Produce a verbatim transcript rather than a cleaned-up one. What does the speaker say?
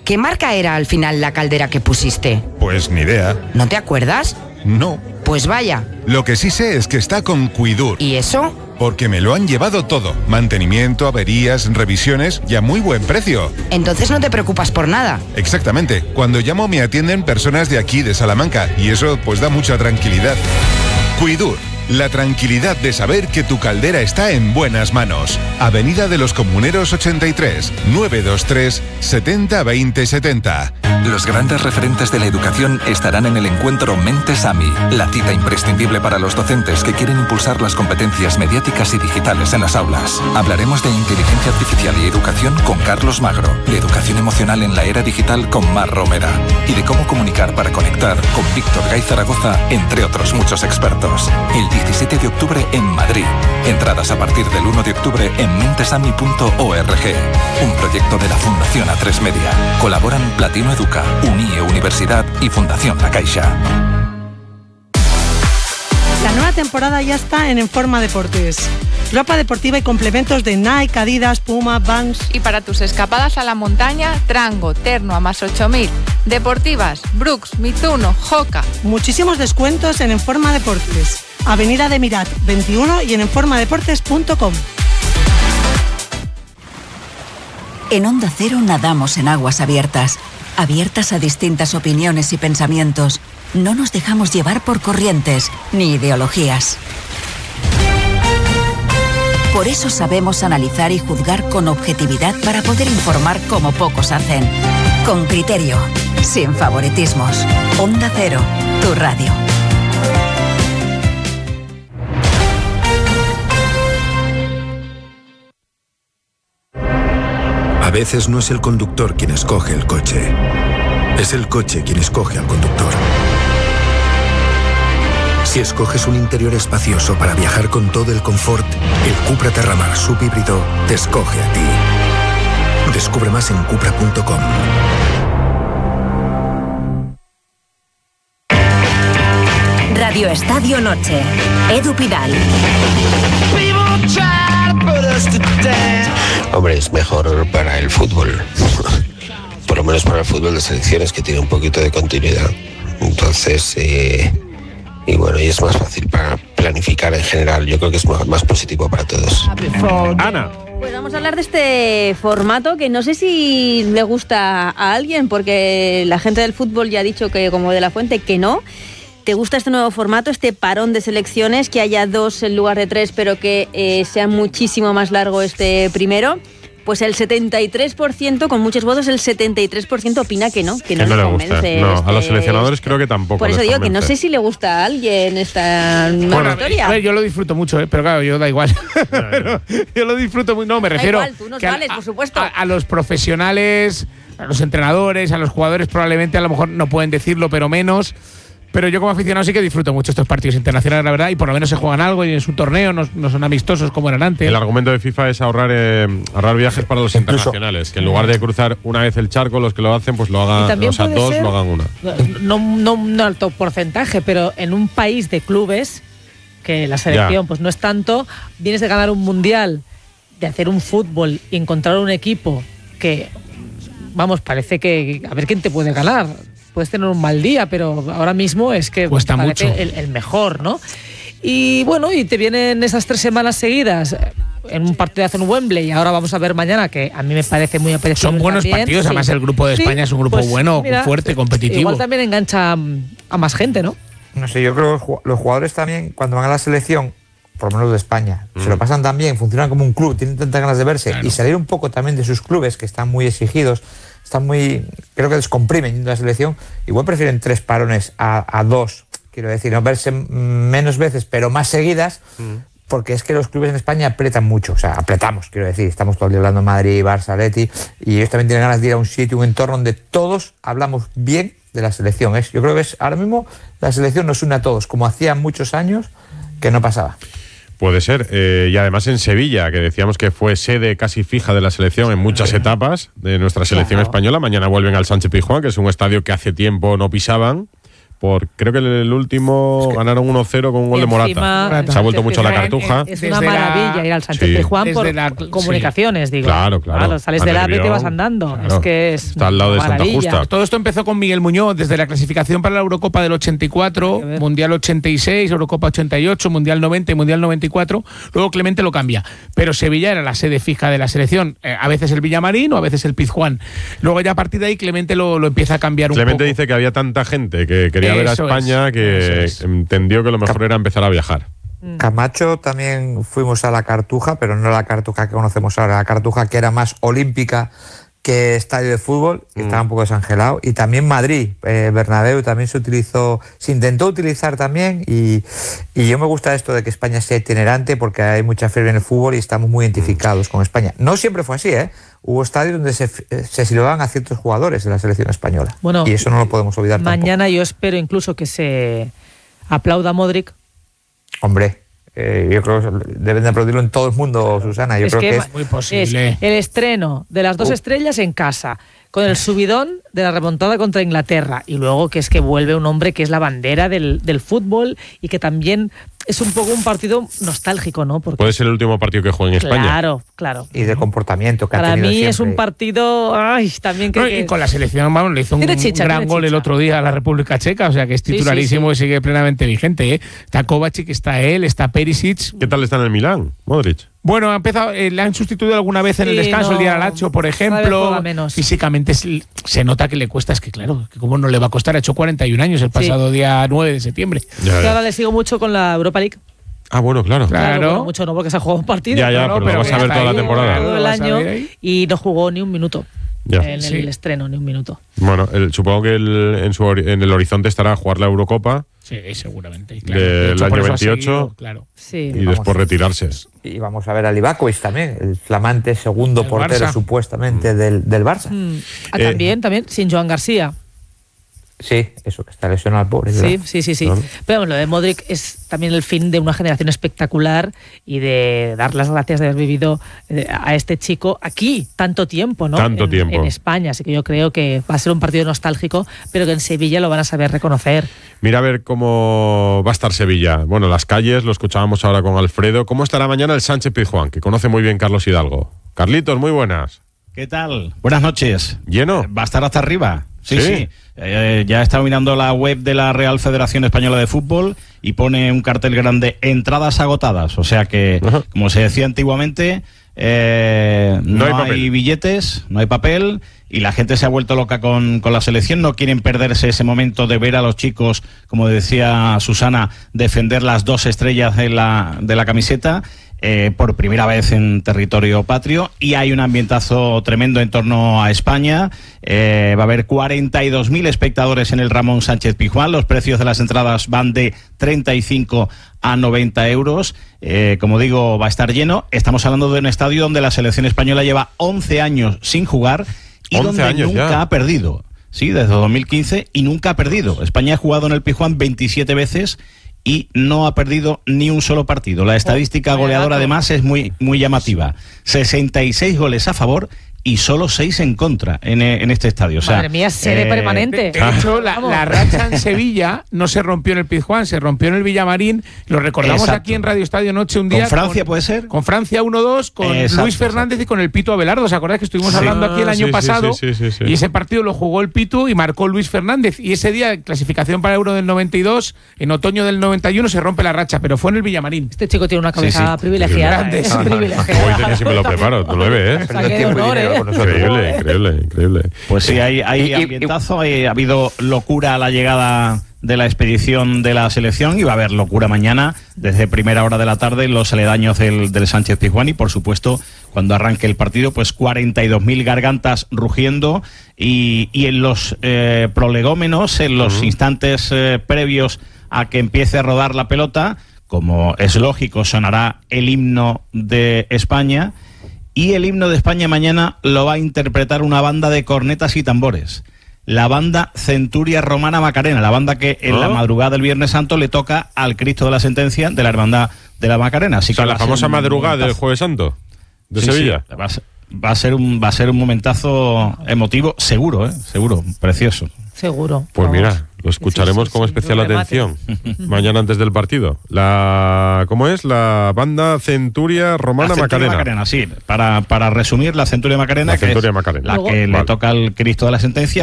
¿Qué marca era al final la caldera que pusiste? Pues ni idea. ¿No te acuerdas? No. Pues vaya. Lo que sí sé es que está con Cuidur. ¿Y eso? Porque me lo han llevado todo. Mantenimiento, averías, revisiones y a muy buen precio. Entonces no te preocupas por nada. Exactamente. Cuando llamo me atienden personas de aquí, de Salamanca, y eso pues da mucha tranquilidad. Cuidur. La tranquilidad de saber que tu caldera está en buenas manos. Avenida de los Comuneros ochenta y tres, nueve dos tres, setenta veinte setenta. Los grandes referentes de la educación estarán en el encuentro Mentes AMI, la cita imprescindible para los docentes que quieren impulsar las competencias mediáticas y digitales en las aulas. Hablaremos de inteligencia artificial y educación con Carlos Magro, de educación emocional en la era digital con Mar Romera y de cómo comunicar para conectar con Víctor Gay Zaragoza, entre otros muchos expertos. El diecisiete de octubre en Madrid. Entradas a partir del uno de octubre en mentesami punto org. Un proyecto de la Fundación A tres Media. Colaboran Platino Educa, Unie Universidad y Fundación La Caixa. La nueva temporada ya está en Informa Deportes. Ropa deportiva y complementos de Nike, Adidas, Puma, Vans. Y para tus escapadas a la montaña, Trango, Terno a más ocho mil. Deportivas, Brooks, Mizuno, Hoka. Muchísimos descuentos en Informa Deportes. Avenida de Mirat veintiuno y en informadeportes punto com. En Onda Cero nadamos en aguas abiertas, abiertas a distintas opiniones y pensamientos. No nos dejamos llevar por corrientes ni ideologías. Por eso sabemos analizar y juzgar con objetividad para poder informar como pocos hacen. Con criterio, sin favoritismos. Onda Cero, tu radio. A veces no es el conductor quien escoge el coche, es el coche quien escoge al conductor. Si escoges un interior espacioso para viajar con todo el confort, el Cupra Terramar subhíbrido te escoge a ti. Descubre más en cupra punto com. Radio Estadio Noche. Edu Pidal. Hombre, es mejor para el fútbol. Por lo menos para el fútbol de selecciones, que tiene un poquito de continuidad. Entonces, eh, y bueno, y es más fácil para planificar en general. Yo creo que es más positivo para todos. Ana. Pues vamos a hablar de este formato que no sé si le gusta a alguien, porque la gente del fútbol ya ha dicho que, como de la Fuente, que no. ¿Te gusta este nuevo formato, este parón de selecciones, que haya dos en lugar de tres, pero que eh, sea muchísimo más largo este primero? Pues el setenta y tres por ciento, con muchos votos, el setenta y tres por ciento opina que no, que, que no, no le le gusta. convence. No, este... a los seleccionadores creo que tampoco. Por eso les digo convence. que no sé si le gusta a alguien esta nueva bueno, historia. A ver, yo lo disfruto mucho, ¿eh? Pero claro, yo da igual. Pero yo lo disfruto muy. No, me refiero. Da igual, tú nos que vales, a, por supuesto. A, a los profesionales, a los entrenadores, a los jugadores, probablemente a lo mejor no pueden decirlo, pero menos. Pero yo como aficionado sí que disfruto mucho estos partidos internacionales, la verdad, y por lo menos se juegan algo y es un torneo, no, no son amistosos como eran antes. El argumento de FIFA es ahorrar eh, ahorrar viajes para los Incluso, internacionales, que en lugar de cruzar una vez el charco, los que lo hacen, pues lo hagan, o sea, dos ser, lo hagan una. No, no un alto porcentaje, pero en un país de clubes, que la selección ya. pues no es tanto, vienes de ganar un mundial, de hacer un fútbol y encontrar un equipo que, vamos, parece que a ver quién te puede ganar. Puedes tener un mal día, pero ahora mismo es que cuesta mucho. El, el mejor, ¿no? Y bueno, y te vienen esas tres semanas seguidas en un partidazo en Wembley, y ahora vamos a ver mañana, que a mí me parece muy apetecible. Son buenos también. partidos, sí. además el grupo de España sí, es un grupo pues, bueno, mira, fuerte, competitivo. Igual también engancha a más gente, ¿no? No sé, yo creo que los jugadores también, cuando van a la selección, por lo menos de España, mm. se lo pasan tan bien, funcionan como un club, tienen tantas ganas de verse, claro. y salir un poco también de sus clubes, que están muy exigidos, están muy, creo que descomprimen la selección. Igual prefieren tres parones a, a dos, quiero decir, no verse menos veces, pero más seguidas, mm. porque es que los clubes en España apretan mucho, o sea, apretamos, quiero decir, estamos todo el día hablando de Madrid, Barça, Atleti, y ellos también tienen ganas de ir a un sitio, un entorno donde todos hablamos bien de la selección. Es, yo creo que es, ahora mismo la selección nos une a todos, como hacía muchos años que no pasaba. Puede ser, eh, y además en Sevilla, que decíamos que fue sede casi fija de la selección en muchas sí. etapas de nuestra selección claro. española. Mañana vuelven al Sánchez Pizjuán, que es un estadio que hace tiempo no pisaban, por creo que el último ganaron uno cero con un gol de Morata. Se ha vuelto mucho la Cartuja. Es una maravilla la, ir al Sánchez sí. Pizjuán por la, comunicaciones, sí. digo. Claro, claro. claro sales del A V y te vas andando. Claro. Es que es está al lado de Santa Justa. Todo esto empezó con Miguel Muñoz desde la clasificación para la Eurocopa del ochenta y cuatro, Mundial ochenta y seis, Eurocopa ochenta y ocho, Mundial noventa y Mundial noventa y cuatro. Luego Clemente lo cambia. Pero Sevilla era la sede fija de la selección. Eh, a veces el Villamarín o a veces el Pizjuán. Luego ya a partir de ahí Clemente lo, lo empieza a cambiar un Clemente poco. dice que había tanta gente que quería Eso ver a España es. que es. entendió que lo mejor era empezar a viajar. Camacho también fuimos a la Cartuja, pero no la Cartuja que conocemos ahora, la Cartuja que era más olímpica que estadio de fútbol, que mm. estaba un poco desangelado, y también Madrid, eh, Bernabéu también se utilizó, se intentó utilizar también, y, y yo me gusta esto de que España sea itinerante porque hay mucha fiebre en el fútbol y estamos muy identificados mm. con España. No siempre fue así, ¿eh? Hubo estadios donde se, se silbaban a ciertos jugadores de la selección española, bueno, y eso no lo podemos olvidar mañana tampoco. Yo espero incluso que se aplauda a Modric. Hombre, Eh, yo creo que deben de aplaudirlo en todo el mundo, Susana. Yo es creo que, que es muy posible. Es el estreno de las dos uh. estrellas en casa, con el subidón de la remontada contra Inglaterra, y luego que es que vuelve un hombre que es la bandera del, del fútbol y que también es un poco un partido nostálgico, ¿no? Porque puede ser el último partido que juegue en España. Claro, claro. Y de comportamiento que Para ha tenido mí siempre. Es un partido, ay, también que, no, que... y con la selección, vamos, le hizo un, chicha, un gran gol chicha. el otro día a la República Checa, o sea que es titularísimo sí, sí, sí. y sigue plenamente vigente, ¿eh? Está Kovacic, está él, está Perisic. ¿Qué tal está en el Milán, Modric? Bueno, ha empezado, eh, le han sustituido alguna vez en sí, el descanso, no, el día de Lacho, por ejemplo. Físicamente se nota que le cuesta, es que claro, que cómo no le va a costar, ha hecho cuarenta y un años el pasado sí. día nueve de septiembre. Ya, ya. Ahora le sigo mucho con la Europa League. Ah, bueno, claro. Claro, claro bueno, mucho no, porque se ha jugado un partido. Ya, ya, no, pero, pero vas a ver toda ahí, la temporada. Todo el año y no jugó ni un minuto. Ya. En sí. el estreno, ni un minuto. Bueno, el, supongo que el, en, su, en el horizonte estará jugar la Eurocopa. Sí, seguramente. Claro. Del de hecho, año veintiocho. Seguido, claro. Sí. Y vamos, después retirarse. Y vamos a ver a Livakovic también, el flamante segundo el portero Barça. supuestamente mm. del, del Barça. Mm. Ah, eh, también, también, sin Joan García. Sí, eso que está lesionado al pobre. Sí, sí, sí, sí. ¿No? Pero bueno, lo de Modric es también el fin de una generación espectacular y de dar las gracias de haber vivido a este chico aquí tanto tiempo, ¿no? Tanto en, tiempo. En España, así que yo creo que va a ser un partido nostálgico, pero que en Sevilla lo van a saber reconocer. Mira a ver cómo va a estar Sevilla. Bueno, las calles, lo escuchábamos ahora con Alfredo. ¿Cómo estará mañana el Sánchez Pizjuán, que conoce muy bien Carlos Hidalgo? Carlitos, muy buenas. ¿Qué tal? Buenas noches. ¿Lleno? Va a estar hasta arriba. Sí, sí. sí. Eh, ya he estado mirando la web de la Real Federación Española de Fútbol y pone un cartel grande, entradas agotadas. O sea que, uh-huh. como se decía antiguamente, eh, no, no hay, hay billetes, no hay papel y la gente se ha vuelto loca con, con la selección. No quieren perderse ese momento de ver a los chicos, como decía Susana, defender las dos estrellas de la, de la camiseta. Eh, por primera vez en territorio patrio y hay un ambientazo tremendo en torno a España. Eh, va a haber cuarenta y dos mil espectadores en el Ramón Sánchez Pizjuán. Los precios de las entradas van de treinta y cinco a noventa euros. Eh, como digo, va a estar lleno. Estamos hablando de un estadio donde la selección española lleva once años sin jugar y donde nunca ya. ha perdido. Sí, desde dos mil quince y nunca ha perdido. España ha jugado en el Pizjuán veintisiete veces y no ha perdido ni un solo partido. La estadística oh, goleadora además es muy, muy llamativa. sesenta y seis goles a favor y solo seis en contra en, en este estadio. O sea, madre mía, sede eh, permanente. De hecho, la, la racha en Sevilla no se rompió en el Pizjuán, se rompió en el Villamarín. Lo recordamos Exacto. aquí en Radio Estadio Noche un día. ¿Con Francia con, puede ser? Con Francia uno dos, con Exacto. Luis Fernández y con el Pito Abelardo. ¿Os acordáis que estuvimos sí. hablando aquí el año sí, pasado? Sí, sí, sí, sí, sí. Y ese partido lo jugó el Pito y marcó Luis Fernández. Y ese día, clasificación para Euro del noventa y dos, en otoño del noventa y uno se rompe la racha, pero fue en el Villamarín. Este chico tiene una cabeza sí, sí. privilegiada. ¿eh? Es privilegiada. Hoy tenía si me lo preparo, tú lo ves, ¿eh? Honor, ¿eh? Increíble. Increíble, increíble. Pues sí, hay, hay ambientazo, hay, ha habido locura a la llegada de la expedición de la selección y va a haber locura mañana desde primera hora de la tarde en los aledaños del, del Sánchez Pizjuán y por supuesto cuando arranque el partido pues cuarenta y dos mil gargantas rugiendo y, y en los eh, prolegómenos, en los uh-huh. instantes eh, previos a que empiece a rodar la pelota, como es lógico, sonará el himno de España. Y el himno de España mañana lo va a interpretar una banda de cornetas y tambores. La banda Centuria Romana Macarena, la banda que en ¿Oh? la madrugada del Viernes Santo le toca al Cristo de la Sentencia de la Hermandad de la Macarena. Así o sea, que la famosa madrugada del Jueves Santo de sí, Sevilla. Sí. Va, a ser, va, a ser un, va a ser un momentazo emotivo, seguro, ¿eh? Seguro, precioso. Seguro. Pues vamos. Mira, Lo escucharemos Sí, sí, con sí, especial un remate. atención mañana antes del partido. La ¿Cómo es? La banda Centuria Romana La Centuria Macarena. Macarena, sí. Para, para resumir, la Centuria Macarena, La que Centuria es Macarena. la Luego- que le Vale. toca al Cristo de la Sentencia,